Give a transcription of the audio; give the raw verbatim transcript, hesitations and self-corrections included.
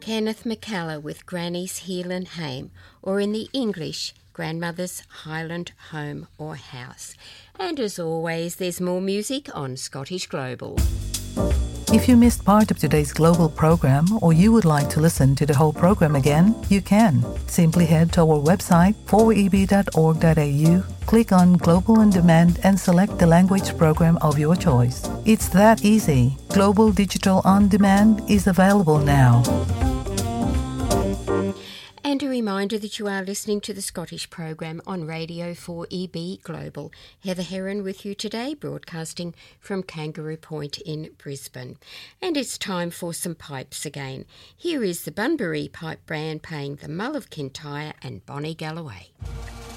Kenneth McCullough with Granny's Healing Hame, or in the English, Grandmother's Highland Home or House. And as always, there's more music on Scottish Global. If you missed part of today's Global program or you would like to listen to the whole program again, you can. Simply head to our website four e b dot org dot a u, click on Global on Demand and select the language program of your choice. It's that easy. Global Digital On Demand is available now. And a reminder that you are listening to the Scottish program on Radio four E B Global. Heather Heron with you today, broadcasting from Kangaroo Point in Brisbane. And it's time for some pipes again. Here is the Bunbury Pipe Band playing the Mull of Kintyre and Bonnie Galloway.